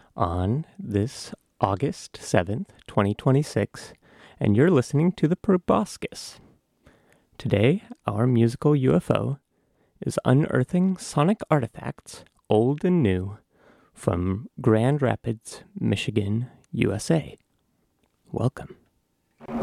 on this August 7th, 2026, and you're listening to the Proboscis. Today, our musical UFO is unearthing sonic artifacts, old and new, from Grand Rapids, Michigan, USA. Welcome.